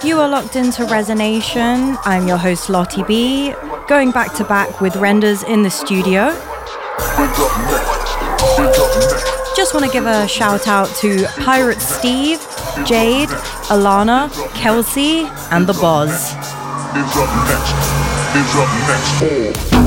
You are locked into Resonation. I'm your host Lottie B, going back to back with Renders in the studio. Just want to give a shout out to Pirate Steve, Jade, Alana, Kelsey, and the Boz.